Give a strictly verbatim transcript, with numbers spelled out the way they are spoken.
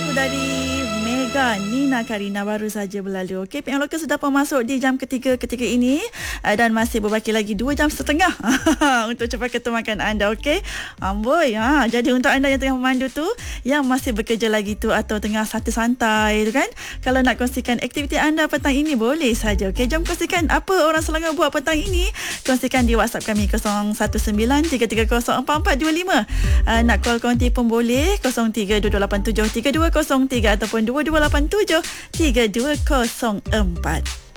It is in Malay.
Dari Mega Nina Karina baru saja berlalu. Okey, P M Lokal sudah pun masuk di jam ketiga ketika ini uh, dan masih berbaki lagi dua jam setengah untuk capai ketumakan anda. Okey, amboi. Ha, jadi untuk anda yang tengah memandu tu, yang masih bekerja lagi tu atau tengah santai-santai tu kan, kalau nak kongsikan aktiviti anda petang ini boleh saja. Okey, jom kongsikan apa orang Selangor buat petang ini. Kongsikan di WhatsApp kami kosong satu sembilan tiga tiga kosong empat empat dua lima. Uh, nak call konti pun boleh kosong tiga dua dua lapan tujuh tiga dua kosong tiga ataupun dua dua lapan tujuh tiga dua kosong empat.